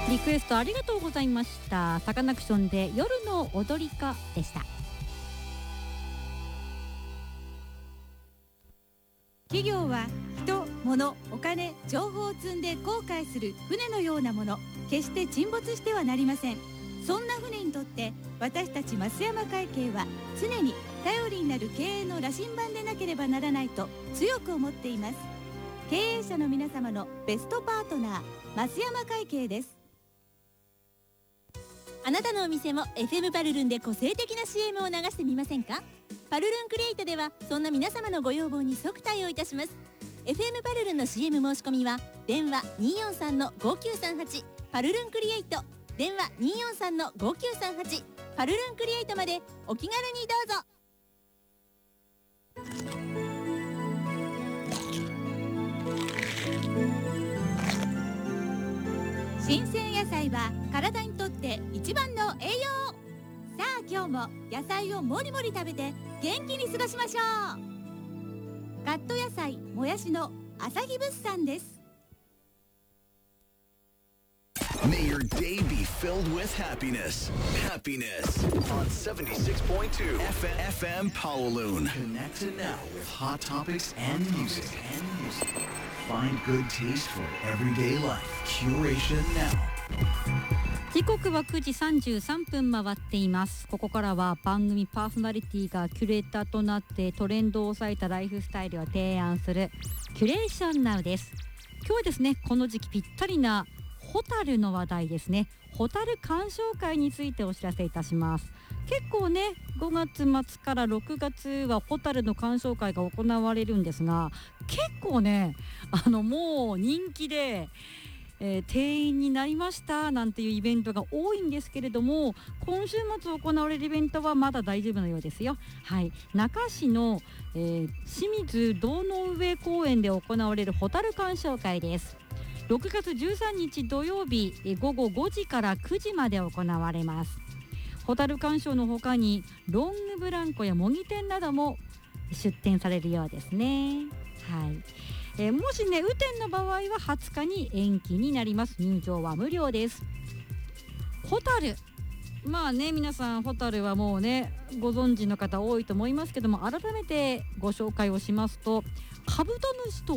リクエストありがとうございました。サカナクションで夜の踊り子でした。 企業は人、物、お金、情報を積んで航海する船のようなもの。決して沈没してはなりません。そんな船にとって私たち増山会計は常に頼りになる経営の羅針盤でなければならないと強く思っています。経営者の皆様のベストパートナー、増山会計です。 あなたのお店も FM パルルンで個性的な CM を流してみませんか？パルルンクリエイトではそんな皆様のご要望に即対応いたします。 FM パルルンの CM 申し込みは電話 243-5938 パルルンクリエイト、電話 243-5938 パルルンクリエイトまでお気軽にどうぞ。 新鮮野菜は体にとって一番の栄養。さあ今日も野菜をもりもり食べて元気に過ごしましょう。カット野菜もやしの朝日物産です。 May your day be filled with happiness. Happiness on 76.2 FM Powaloon. Connected now with hot topics and music. Find good taste for everyday life. Curation now. 時刻は9時33分回っています。ここからは番組パーソナリティがキュレーターとなってトレンドを抑えたライフスタイルを提案するキュレーションナウです。今日はですね、この時期ぴったりなホタルの話題ですね。ホタル鑑賞会についてお知らせいたします。結構ね、5月末から6月はホタルの鑑賞会が行われるんですが、結構ね、もう人気で、定員になりましたなんていうイベントが多いんですけれども、今週末行われるイベントはまだ大丈夫のようですよ。はい、中市の、清水堂の上公園で行われるホタル鑑賞会です。6月13日土曜日午後5時から9時まで行われます。ホタル鑑賞の他にロングブランコや模擬店なども出展されるようですね。はい、もしね雨天の場合は20日に延期になります。入場は無料です。ホタル、まあね、皆さんホタルはもうねご存知の方多いと思いますけども、改めてご紹介をしますと、カブトムシと